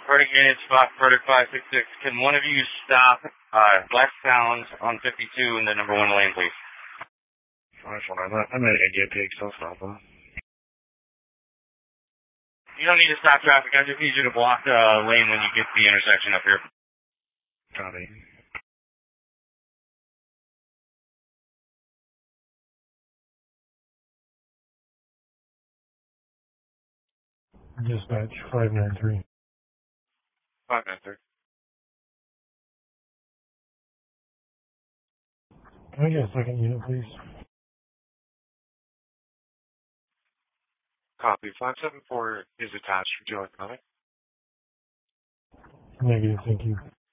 Verdict unit, spot verdict 566. Can one of you stop westbound on 52 in the number 1 lane, please? I'm at India Pig, so I'll stop them. You don't need to stop traffic. I just need you to block the lane when you get to the intersection up here. Copy. Dispatch 593. 593. Can I get a second unit, please? Copy. 574 is attached. Would you like another? Negative, thank you.